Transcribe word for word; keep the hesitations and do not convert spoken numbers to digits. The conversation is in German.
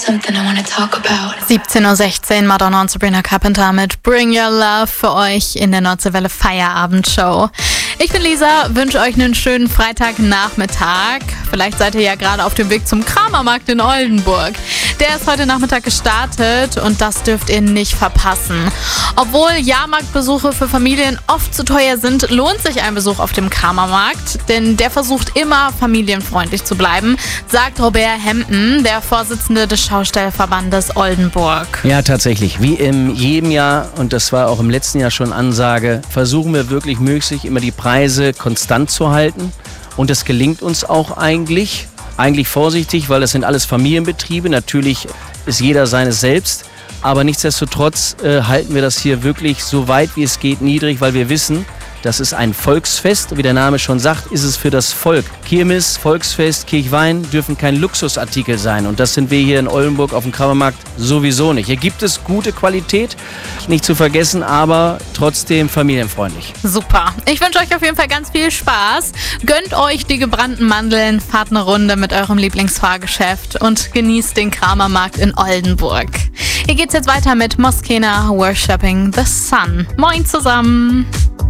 siebzehn Uhr sechzehn, Madonna und Sabrina Carpenter mit Bring Your Love für euch in der Nordseewelle Feierabendshow. Ich bin Lisa, wünsche euch einen schönen Freitagnachmittag. Vielleicht seid ihr ja gerade auf dem Weg zum Kramermarkt in Oldenburg. Der ist heute Nachmittag gestartet und das dürft ihr nicht verpassen. Obwohl Jahrmarktbesuche für Familien oft zu teuer sind, lohnt sich ein Besuch auf dem Kramermarkt, denn der versucht immer familienfreundlich zu bleiben, sagt Robert Hemden, der Vorsitzende des Schaustellverbandes Oldenburg. Ja, tatsächlich. Wie in jedem Jahr, und das war auch im letzten Jahr schon Ansage, versuchen wir wirklich möglich, immer die Preise konstant zu halten. Und das gelingt uns auch eigentlich. Eigentlich vorsichtig, weil das sind alles Familienbetriebe. Natürlich ist jeder seines selbst. Aber nichtsdestotrotz äh, halten wir das hier wirklich so weit wie es geht niedrig, weil wir wissen, das ist ein Volksfest. Wie der Name schon sagt, ist es für das Volk. Kirmes, Volksfest, Kirchwein dürfen kein Luxusartikel sein. Und das sind wir hier in Oldenburg auf dem Kramermarkt sowieso nicht. Hier gibt es gute Qualität, nicht zu vergessen, aber trotzdem familienfreundlich. Super. Ich wünsche euch auf jeden Fall ganz viel Spaß. Gönnt euch die gebrannten Mandeln, fahrt eine Runde mit eurem Lieblingsfahrgeschäft und genießt den Kramermarkt in Oldenburg. Hier geht's jetzt weiter mit Moskena Worshipping the Sun. Moin zusammen.